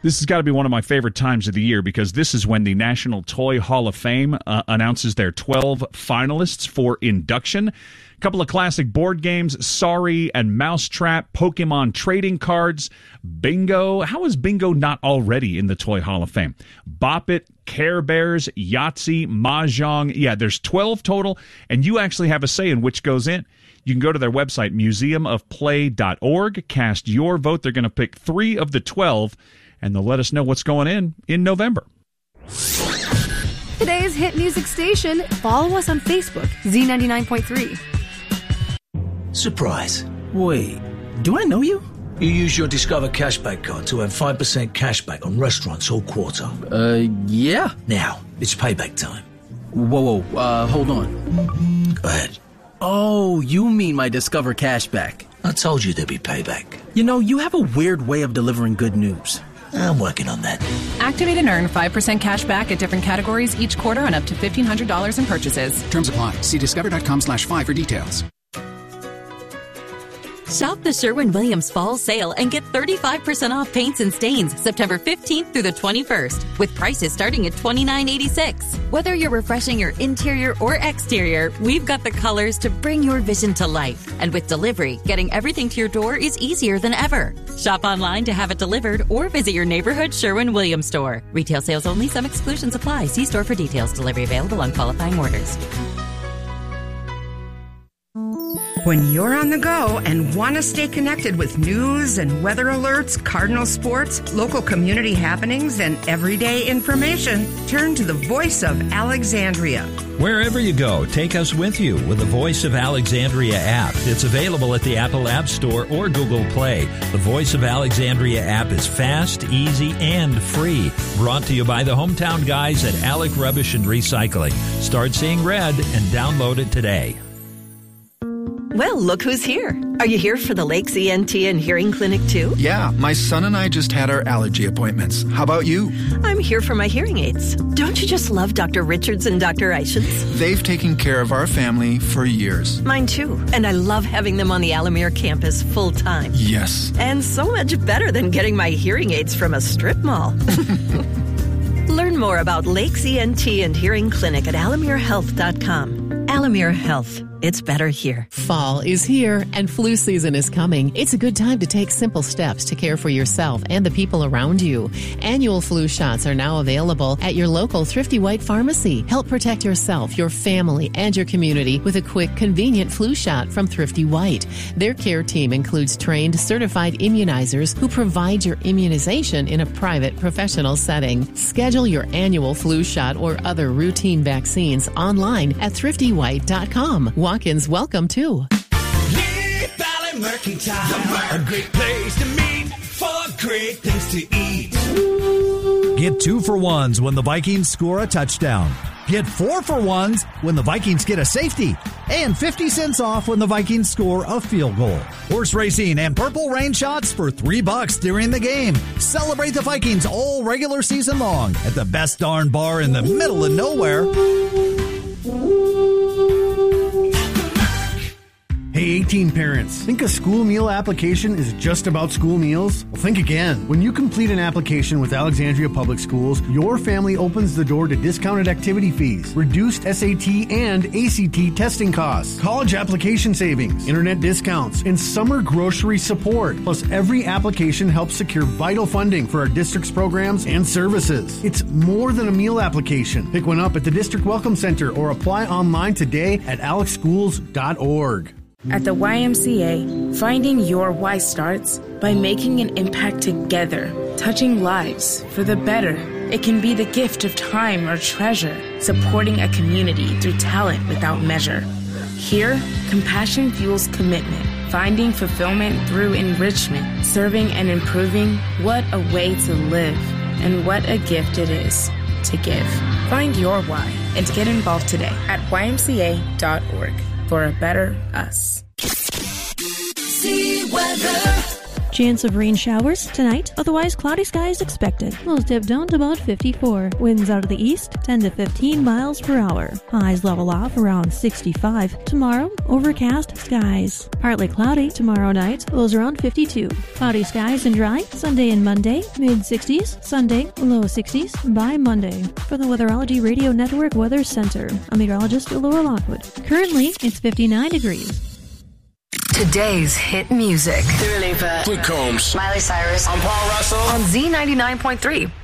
This has got to be one of my favorite times of the year because this is when the National Toy Hall of Fame announces their 12 finalists for induction. A couple of classic board games, Sorry and Mousetrap, Pokemon trading cards, Bingo. How is Bingo not already in the Toy Hall of Fame? Bop It, Care Bears, Yahtzee, Mahjong. Yeah, there's 12 total, and you actually have a say in which goes in. You can go to their website, museumofplay.org, cast your vote. They're going to pick 3 of the 12, and they'll let us know what's going in November. Today's hit music station. Follow us on Facebook, Z99.3. Surprise. Wait, do I know you? You use your Discover Cashback card to earn 5% cashback on restaurants all quarter. Yeah. Now, it's payback time. Whoa, hold on. Go ahead. Oh, you mean my Discover Cashback. I told you there'd be payback. You know, you have a weird way of delivering good news. I'm working on that. Activate and earn 5% cash back at different categories each quarter on up to $1,500 in purchases. Terms apply. See discover.com/5 for details. Shop the Sherwin-Williams Fall Sale and get 35% off paints and stains September 15th through the 21st, with prices starting at $29.86. Whether you're refreshing your interior or exterior, we've got the colors to bring your vision to life. And with delivery, getting everything to your door is easier than ever. Shop online to have it delivered or visit your neighborhood Sherwin-Williams store. Retail sales only. Some exclusions apply. See store for details. Delivery available on qualifying orders. When you're on the go and want to stay connected with news and weather alerts, Cardinal sports, local community happenings, and everyday information, turn to the Voice of Alexandria. Wherever you go, take us with you with the Voice of Alexandria app. It's available at the Apple App Store or Google Play. The Voice of Alexandria app is fast, easy, and free. Brought to you by the hometown guys at Alec Rubbish and Recycling. Start seeing red and download it today. Well, look who's here. Are you here for the Lakes ENT and Hearing Clinic, too? Yeah, my son and I just had our allergy appointments. How about you? I'm here for my hearing aids. Don't you just love Dr. Richards and Dr. Eichens? They've taken care of our family for years. Mine, too. And I love having them on the Alamere campus full-time. Yes. And so much better than getting my hearing aids from a strip mall. Learn more about Lakes ENT and Hearing Clinic at alamerehealth.com. Alamere Health. It's better here. Fall is here and flu season is coming. It's a good time to take simple steps to care for yourself and the people around you. Annual flu shots are now available at your local Thrifty White pharmacy. Help protect yourself, your family, and your community with a quick, convenient flu shot from Thrifty White. Their care team includes trained, certified immunizers who provide your immunization in a private, professional setting. Schedule your annual flu shot or other routine vaccines online at thriftywhite.com. Walk-ins welcome, too. Leaf Valley Mercantile, a great place to meet for great things to eat. Get 2-for-1s when the Vikings score a touchdown. Get 4-for-1s when the Vikings get a safety. And 50 cents off when the Vikings score a field goal. Horse racing and purple rain shots for $3 during the game. Celebrate the Vikings all regular season long at the best darn bar in the middle of nowhere. Hey, 18 parents, think a school meal application is just about school meals? Well, think again. When you complete an application with Alexandria Public Schools, your family opens the door to discounted activity fees, reduced SAT and ACT testing costs, college application savings, internet discounts, and summer grocery support. Plus, every application helps secure vital funding for our district's programs and services. It's more than a meal application. Pick one up at the District Welcome Center or apply online today at alexschools.org. At the YMCA, finding your why starts by making an impact together, touching lives for the better. It can be the gift of time or treasure, supporting a community through talent without measure. Here, compassion fuels commitment, finding fulfillment through enrichment, serving and improving. What a way to live, and what a gift it is to give. Find your why and get involved today at ymca.org. For a better us. See weather Chance of rain showers tonight, otherwise cloudy skies expected. Lows dip down to about 54. Winds out of the east, 10 to 15 miles per hour. Highs level off around 65. Tomorrow, overcast skies. Partly cloudy tomorrow night, lows around 52. Cloudy skies and dry Sunday and Monday, mid-60s. Sunday, low 60s by Monday. For the Weatherology Radio Network Weather Center, I'm meteorologist Laura Lockwood. Currently, it's 59 degrees. Today's hit music. Dua Lipa. Luke Combs. Miley Cyrus. I'm Paul Russell. On Z99.3.